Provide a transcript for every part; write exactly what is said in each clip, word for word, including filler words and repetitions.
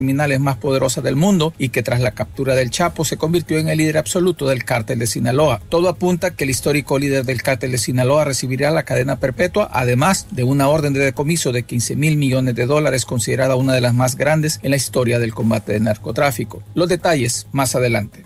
criminales más poderosas del mundo y que tras la captura del Chapo se convirtió en el líder absoluto del cártel de Sinaloa. Todo apunta a que el histórico líder del cártel de Sinaloa recibirá la cadena perpetua, además de una orden de decomiso de quince mil millones de dólares, considerada una de las más grandes en la historia del combate de narcotráfico. Los detalles más adelante.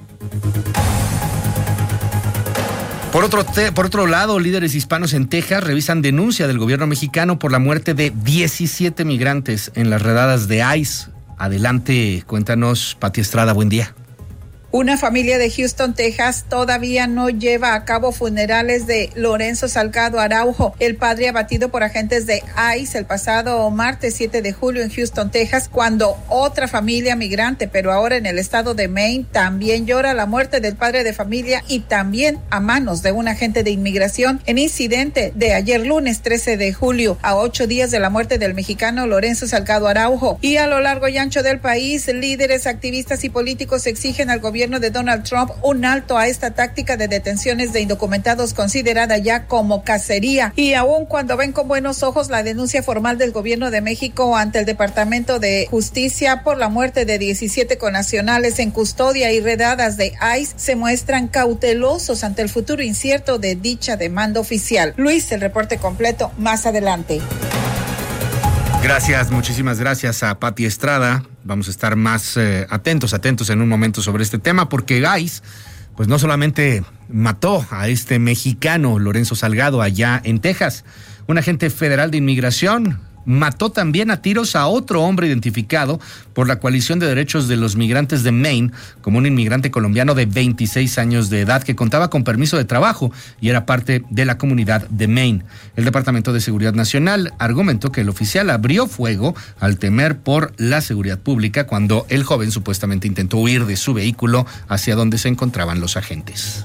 Por otro, te, por otro lado, líderes hispanos en Texas revisan denuncia del gobierno mexicano por la muerte de diecisiete migrantes en las redadas de ICE. Adelante, cuéntanos, Pati Estrada, buen día. Una familia de Houston, Texas, todavía no lleva a cabo funerales de Lorenzo Salgado Araujo, el padre abatido por agentes de ICE el pasado martes siete de julio en Houston, Texas, cuando otra familia migrante, pero ahora en el estado de Maine, también llora la muerte del padre de familia y también a manos de un agente de inmigración en incidente de ayer lunes trece de julio, a ocho días de la muerte del mexicano Lorenzo Salgado Araujo. Y a lo largo y ancho del país, líderes, activistas y políticos exigen al gobierno de Donald Trump un alto a esta táctica de detenciones de indocumentados considerada ya como cacería. Y aun cuando ven con buenos ojos la denuncia formal del gobierno de México ante el Departamento de Justicia por la muerte de diecisiete connacionales en custodia y redadas de ICE, se muestran cautelosos ante el futuro incierto de dicha demanda oficial. Luis, el reporte completo más adelante. Gracias, muchísimas gracias a Pati Estrada. Vamos a estar más eh, atentos, atentos en un momento sobre este tema, porque ICE, pues no solamente mató a este mexicano Lorenzo Salgado allá en Texas, un agente federal de inmigración mató también a tiros a otro hombre identificado por la Coalición de Derechos de los Migrantes de Maine como un inmigrante colombiano de veintiséis años de edad que contaba con permiso de trabajo y era parte de la comunidad de Maine. El Departamento de Seguridad Nacional argumentó que el oficial abrió fuego al temer por la seguridad pública cuando el joven supuestamente intentó huir de su vehículo hacia donde se encontraban los agentes.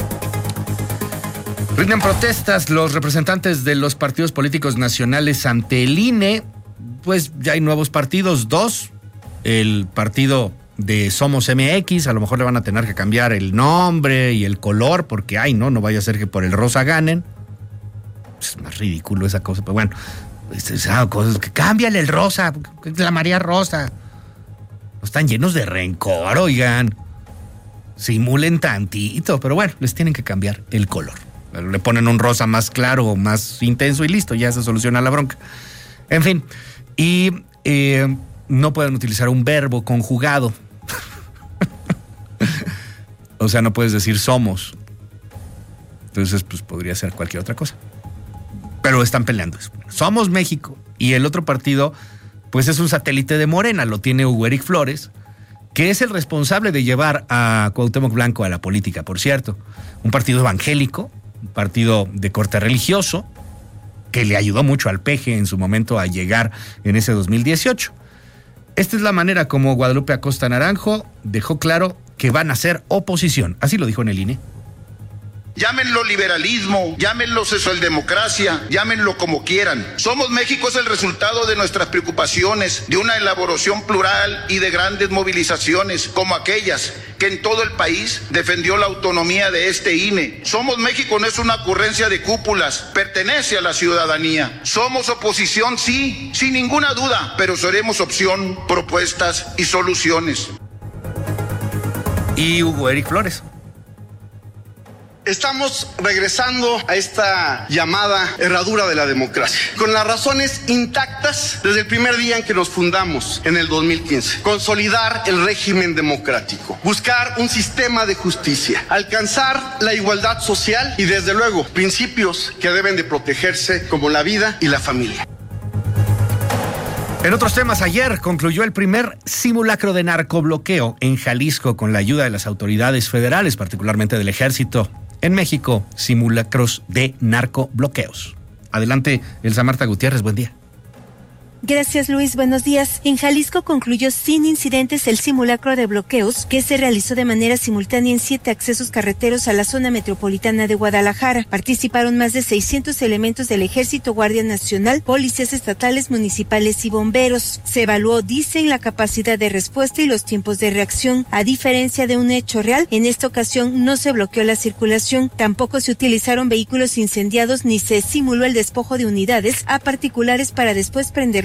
Rinden protestas los representantes de los partidos políticos nacionales ante el I N E. Pues ya hay nuevos partidos, dos. El partido de Somos M X, a lo mejor le van a tener que cambiar el nombre y el color, porque ay, no, no vaya a ser que por el rosa ganen. Es más ridículo esa cosa, pero bueno, esa cosa, que cámbiale el rosa, la María Rosa. Están llenos de rencor, oigan. Simulen tantito, pero bueno, les tienen que cambiar el color. Le ponen un rosa más claro o más intenso y listo, ya se soluciona la bronca. En fin, y eh, no pueden utilizar un verbo conjugado. O sea, no puedes decir somos. Entonces, pues podría ser cualquier otra cosa. Pero están peleando eso. Somos México. Y el otro partido, pues es un satélite de Morena, lo tiene Hugo Eric Flores, que es el responsable de llevar a Cuauhtémoc Blanco a la política, por cierto. Un partido evangélico, un partido de corte religioso, que le ayudó mucho al P G en su momento a llegar en ese dos mil dieciocho. Esta es la manera como Guadalupe Acosta Naranjo dejó claro que van a ser oposición. Así lo dijo en el I N E. Llámenlo liberalismo, llámenlo socialdemocracia, llámenlo como quieran. Somos México es el resultado de nuestras preocupaciones, de una elaboración plural y de grandes movilizaciones, como aquellas que en todo el país defendió la autonomía de este I N E. Somos México no es una ocurrencia de cúpulas, pertenece a la ciudadanía. Somos oposición, sí, sin ninguna duda, pero seremos opción, propuestas y soluciones. Y Hugo Eric Flores. Estamos regresando a esta llamada herradura de la democracia, con las razones intactas desde el primer día en que nos fundamos en el dos mil quince. Consolidar el régimen democrático, buscar un sistema de justicia, alcanzar la igualdad social y desde luego principios que deben de protegerse como la vida y la familia. En otros temas, ayer concluyó el primer simulacro de narcobloqueo en Jalisco con la ayuda de las autoridades federales, particularmente del Ejército. En México, simulacros de narcobloqueos. Adelante, Elsa Marta Gutiérrez, buen día. Gracias, Luis. Buenos días. En Jalisco concluyó sin incidentes el simulacro de bloqueos que se realizó de manera simultánea en siete accesos carreteros a la zona metropolitana de Guadalajara. Participaron más de seiscientos elementos del Ejército, Guardia Nacional, policías estatales, municipales y bomberos. Se evaluó, dicen, la capacidad de respuesta y los tiempos de reacción. A diferencia de un hecho real, en esta ocasión no se bloqueó la circulación, tampoco se utilizaron vehículos incendiados ni se simuló el despojo de unidades a particulares para después prenderles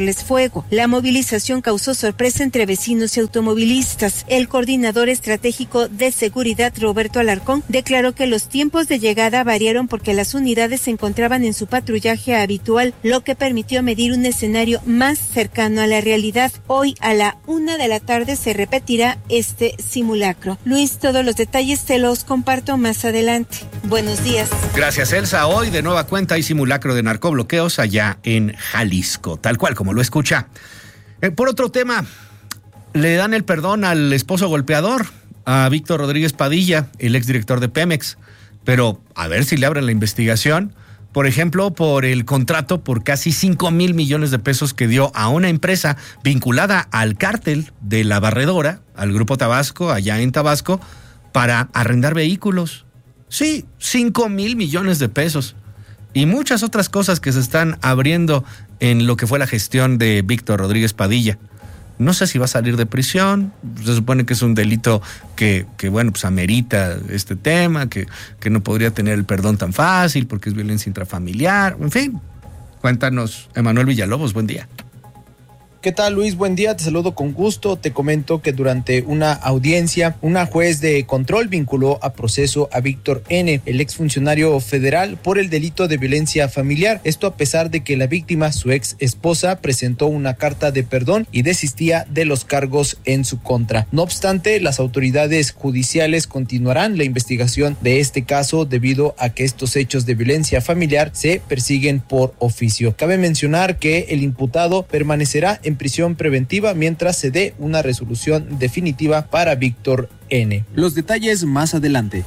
prenderles fuego. La movilización causó sorpresa entre vecinos y automovilistas. El coordinador estratégico de seguridad, Roberto Alarcón, declaró que los tiempos de llegada variaron porque las unidades se encontraban en su patrullaje habitual, lo que permitió medir un escenario más cercano a la realidad. Hoy a la una de la tarde se repetirá este simulacro. Luis, todos los detalles te los comparto más adelante. Buenos días. Gracias, Elsa. Hoy de nueva cuenta hay simulacro de narcobloqueos allá en Jalisco, tal cual como lo escucha. Eh, por otro tema, le dan el perdón al esposo golpeador, a Víctor Rodríguez Padilla, el exdirector de Pemex, pero a ver si le abren la investigación, por ejemplo, por el contrato por casi cinco mil millones de pesos que dio a una empresa vinculada al cártel de La Barredora, al Grupo Tabasco, allá en Tabasco, para arrendar vehículos. Sí, cinco mil millones de pesos. Y muchas otras cosas que se están abriendo en lo que fue la gestión de Víctor Rodríguez Padilla. No sé si va a salir de prisión, se supone que es un delito que, que bueno, pues amerita este tema, que, que no podría tener el perdón tan fácil porque es violencia intrafamiliar, en fin. Cuéntanos, Emanuel Villalobos, buen día. ¿Qué tal, Luis? Buen día, te saludo con gusto. Te comento que durante una audiencia, una juez de control vinculó a proceso a Víctor N., el exfuncionario federal, por el delito de violencia familiar. Esto a pesar de que la víctima, su ex esposa, presentó una carta de perdón y desistía de los cargos en su contra. No obstante, las autoridades judiciales continuarán la investigación de este caso debido a que estos hechos de violencia familiar se persiguen por oficio. Cabe mencionar que el imputado permanecerá en en prisión preventiva mientras se dé una resolución definitiva para Víctor N. Los detalles más adelante.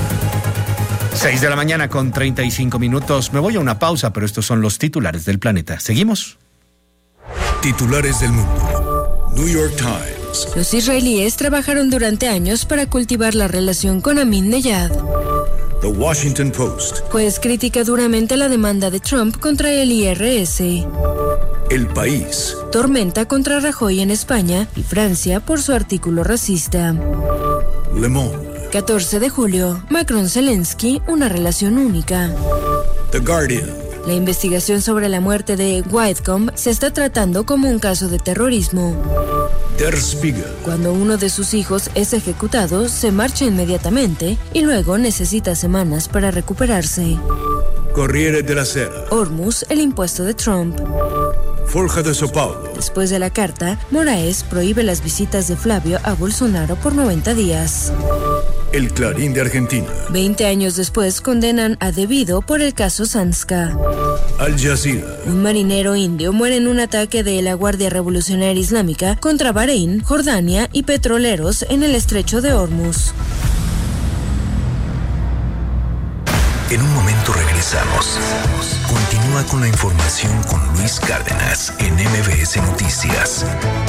seis de la mañana con treinta y cinco minutos. Me voy a una pausa, pero estos son los titulares del planeta. ¿Seguimos? Titulares del mundo. New York Times. Los israelíes trabajaron durante años para cultivar la relación con Ahmadinejad. The Washington Post. Juez critica duramente la demanda de Trump contra el I R S. El País. Tormenta contra Rajoy en España y Francia por su artículo racista. Le Monde. catorce de julio, Macron-Zelensky, una relación única. The Guardian. La investigación sobre la muerte de Whitcomb se está tratando como un caso de terrorismo. Der Spiegel. Cuando uno de sus hijos es ejecutado, se marcha inmediatamente y luego necesita semanas para recuperarse. Corriere della Sera. Hormuz, el impuesto de Trump. Folha de São Paulo. Después de la carta, Moraes prohíbe las visitas de Flavio a Bolsonaro por noventa días. El Clarín de Argentina. Veinte años después condenan a Debido por el caso Sanska. Al Jazeera. Un marinero indio muere en un ataque de la Guardia Revolucionaria Islámica contra Bahrein, Jordania y petroleros en el estrecho de Hormuz. En un momento regresamos. Continúa con la información con Luis Cárdenas en M B S Noticias.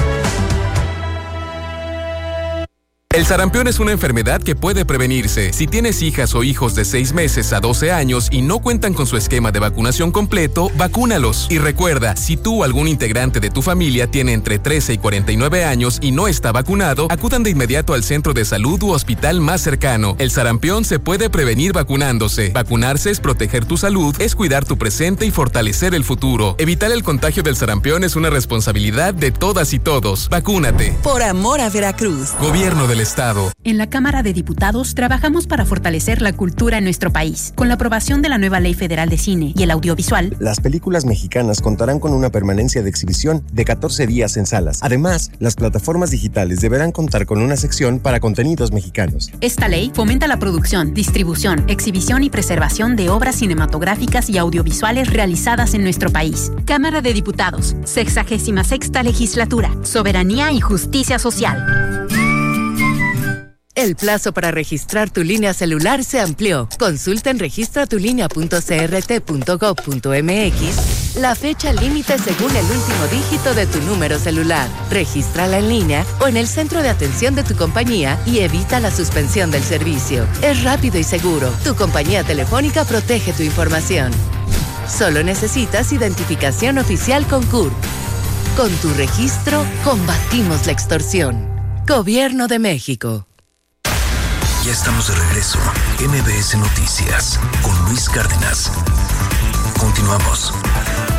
El sarampión es una enfermedad que puede prevenirse. Si tienes hijas o hijos de seis meses a doce años y no cuentan con su esquema de vacunación completo, vacúnalos. Y recuerda, si tú o algún integrante de tu familia tiene entre trece y cuarenta y nueve años y no está vacunado, acudan de inmediato al centro de salud u hospital más cercano. El sarampión se puede prevenir vacunándose. Vacunarse es proteger tu salud, es cuidar tu presente y fortalecer el futuro. Evitar el contagio del sarampión es una responsabilidad de todas y todos. Vacúnate. Por amor a Veracruz. Gobierno del Estado. En la Cámara de Diputados trabajamos para fortalecer la cultura en nuestro país. Con la aprobación de la nueva Ley Federal de Cine y el Audiovisual, las películas mexicanas contarán con una permanencia de exhibición de catorce días en salas. Además, las plataformas digitales deberán contar con una sección para contenidos mexicanos. Esta ley fomenta la producción, distribución, exhibición y preservación de obras cinematográficas y audiovisuales realizadas en nuestro país. Cámara de Diputados, sexagésima sexta legislatura, soberanía y justicia social. El plazo para registrar tu línea celular se amplió. Consulta en registra tu línea punto c r t punto gov punto m x la fecha límite según el último dígito de tu número celular. Regístrala en línea o en el centro de atención de tu compañía y evita la suspensión del servicio. Es rápido y seguro. Tu compañía telefónica protege tu información. Solo necesitas identificación oficial con C U R P. Con tu registro, combatimos la extorsión. Gobierno de México. Ya estamos de regreso. M B S Noticias con Luis Cárdenas. Continuamos.